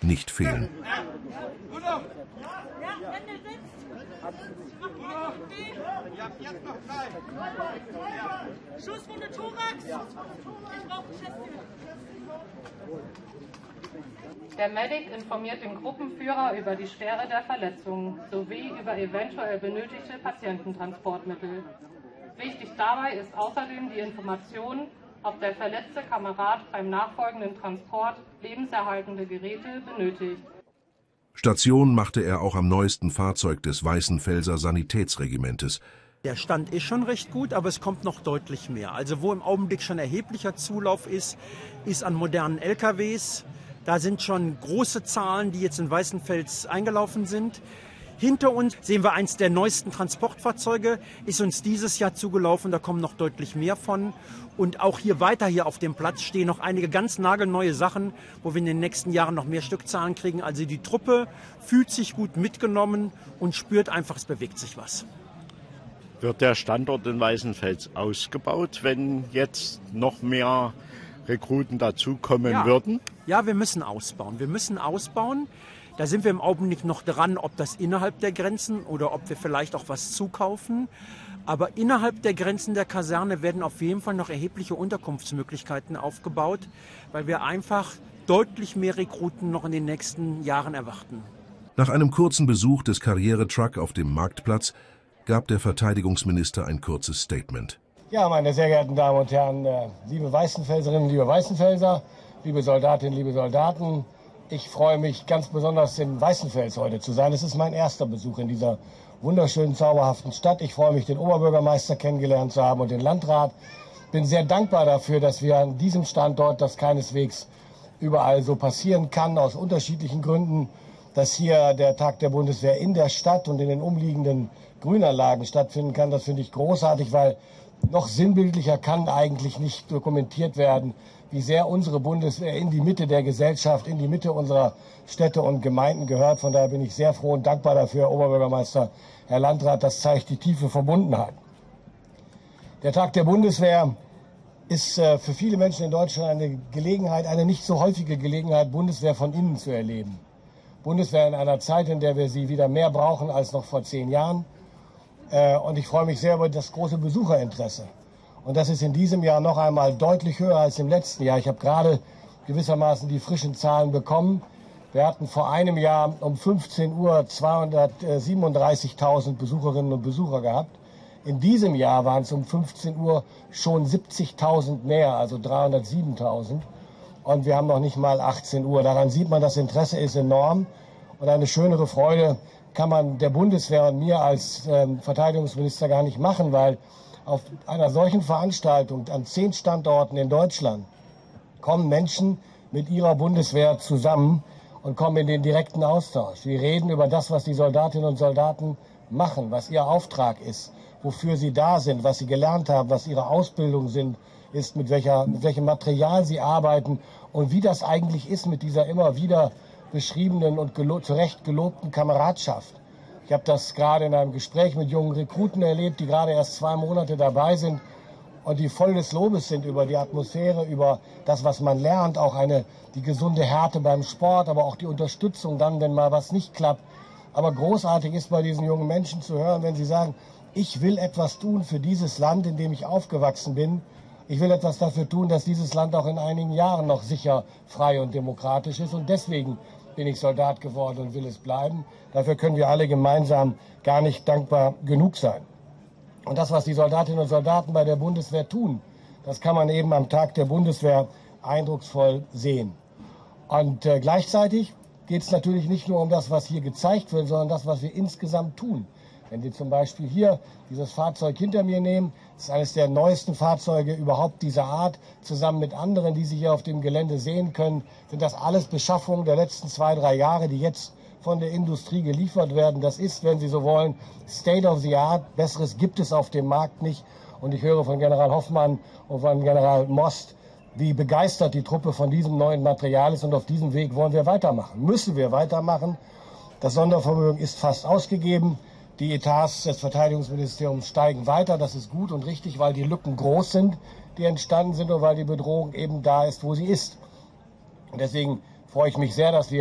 nicht fehlen. Schusswunde Thorax. Ich brauche Chest. Der Medic informiert den Gruppenführer über die Schwere der Verletzungen sowie über eventuell benötigte Patiententransportmittel. Wichtig dabei ist außerdem die Information, ob der verletzte Kamerad beim nachfolgenden Transport lebenserhaltende Geräte benötigt. Station machte er auch am neuesten Fahrzeug des Weißenfelser Sanitätsregimentes. Der Stand ist schon recht gut, aber es kommt noch deutlich mehr. Also wo im Augenblick schon erheblicher Zulauf ist an modernen LKWs. Da sind schon große Zahlen, die jetzt in Weißenfels eingelaufen sind. Hinter uns sehen wir eins der neuesten Transportfahrzeuge, ist uns dieses Jahr zugelaufen, da kommen noch deutlich mehr von. Und auch hier auf dem Platz stehen noch einige ganz nagelneue Sachen, wo wir in den nächsten Jahren noch mehr Stückzahlen kriegen. Also die Truppe fühlt sich gut mitgenommen und spürt einfach, es bewegt sich was. Wird der Standort in Weißenfels ausgebaut, wenn jetzt noch mehr Rekruten dazukommen würden? Ja, wir müssen ausbauen. Da sind wir im Augenblick noch dran, ob das innerhalb der Grenzen oder ob wir vielleicht auch was zukaufen. Aber innerhalb der Grenzen der Kaserne werden auf jeden Fall noch erhebliche Unterkunftsmöglichkeiten aufgebaut, weil wir einfach deutlich mehr Rekruten noch in den nächsten Jahren erwarten. Nach einem kurzen Besuch des Karrieretruck auf dem Marktplatz gab der Verteidigungsminister ein kurzes Statement. Ja, meine sehr geehrten Damen und Herren, liebe Weißenfelserinnen, liebe Weißenfelser, liebe Soldatinnen, liebe Soldaten, ich freue mich ganz besonders in Weißenfels heute zu sein. Es ist mein erster Besuch in dieser wunderschönen, zauberhaften Stadt. Ich freue mich, den Oberbürgermeister kennengelernt zu haben und den Landrat. Bin sehr dankbar dafür, dass wir an diesem Standort, das keineswegs überall so passieren kann, aus unterschiedlichen Gründen, dass hier der Tag der Bundeswehr in der Stadt und in den umliegenden Grünanlagen stattfinden kann. Das finde ich großartig, weil noch sinnbildlicher kann eigentlich nicht dokumentiert werden, wie sehr unsere Bundeswehr in die Mitte der Gesellschaft, in die Mitte unserer Städte und Gemeinden gehört. Von daher bin ich sehr froh und dankbar dafür, Herr Oberbürgermeister, Herr Landrat. Das zeigt die tiefe Verbundenheit. Der Tag der Bundeswehr ist für viele Menschen in Deutschland eine Gelegenheit, eine nicht so häufige Gelegenheit, Bundeswehr von innen zu erleben. Bundeswehr in einer Zeit, in der wir sie wieder mehr brauchen als noch vor 10 Jahren. Und ich freue mich sehr über das große Besucherinteresse. Und das ist in diesem Jahr noch einmal deutlich höher als im letzten Jahr. Ich habe gerade gewissermaßen die frischen Zahlen bekommen. Wir hatten vor einem Jahr um 15 Uhr 237.000 Besucherinnen und Besucher gehabt. In diesem Jahr waren es um 15 Uhr schon 70.000 mehr, also 307.000. Und wir haben noch nicht mal 18 Uhr. Daran sieht man, das Interesse ist enorm. Und eine schönere Freude kann man der Bundeswehr und mir als Verteidigungsminister gar nicht machen, weil auf einer solchen Veranstaltung an 10 Standorten in Deutschland kommen Menschen mit ihrer Bundeswehr zusammen und kommen in den direkten Austausch. Wir reden über das, was die Soldatinnen und Soldaten machen, was ihr Auftrag ist, wofür sie da sind, was sie gelernt haben, was ihre Ausbildung ist, mit welchem Material sie arbeiten und wie das eigentlich ist mit dieser immer wieder beschriebenen und zu Recht gelobten Kameradschaft. Ich habe das gerade in einem Gespräch mit jungen Rekruten erlebt, die gerade erst 2 Monate dabei sind und die voll des Lobes sind über die Atmosphäre, über das, was man lernt, auch die gesunde Härte beim Sport, aber auch die Unterstützung dann, wenn mal was nicht klappt. Aber großartig ist bei diesen jungen Menschen zu hören, wenn sie sagen, ich will etwas tun für dieses Land, in dem ich aufgewachsen bin. Ich will etwas dafür tun, dass dieses Land auch in einigen Jahren noch sicher, frei und demokratisch ist. Und deswegen bin ich Soldat geworden und will es bleiben. Dafür können wir alle gemeinsam gar nicht dankbar genug sein. Und das, was die Soldatinnen und Soldaten bei der Bundeswehr tun, das kann man eben am Tag der Bundeswehr eindrucksvoll sehen. Und gleichzeitig geht es natürlich nicht nur um das, was hier gezeigt wird, sondern das, was wir insgesamt tun. Wenn Sie zum Beispiel hier dieses Fahrzeug hinter mir nehmen, das ist eines der neuesten Fahrzeuge überhaupt dieser Art, zusammen mit anderen, die Sie hier auf dem Gelände sehen können, sind das alles Beschaffungen der letzten 2, 3 Jahre, die jetzt von der Industrie geliefert werden. Das ist, wenn Sie so wollen, State of the Art. Besseres gibt es auf dem Markt nicht. Und ich höre von General Hoffmann und von General Most, wie begeistert die Truppe von diesem neuen Material ist. Und auf diesem Weg wollen wir weitermachen, müssen wir weitermachen. Das Sondervermögen ist fast ausgegeben. Die Etats des Verteidigungsministeriums steigen weiter. Das ist gut und richtig, weil die Lücken groß sind, die entstanden sind und weil die Bedrohung eben da ist, wo sie ist. Und deswegen freue ich mich sehr, dass wir